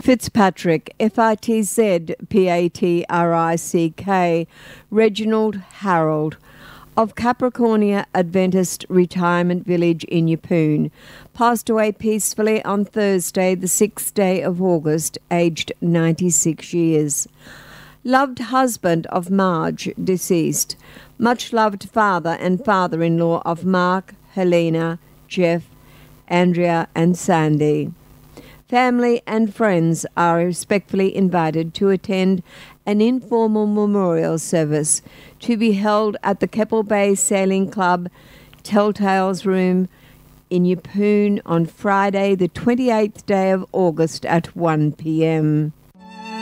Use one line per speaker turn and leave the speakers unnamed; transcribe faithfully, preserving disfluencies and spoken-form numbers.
Fitzpatrick, F I T Z P A T R I C K, Reginald Harold, of Capricornia Adventist Retirement Village in Yeppoon, passed away peacefully on Thursday, the sixth day of August, aged ninety-six years. Loved husband of Marge, deceased. Much loved father and father-in-law of Mark, Helena, Jeff, Andrea and Sandy. Family and friends are respectfully invited to attend an informal memorial service to be held at the Keppel Bay Sailing Club Telltales Room in Yeppoon on Friday, the twenty-eighth day of August at one p m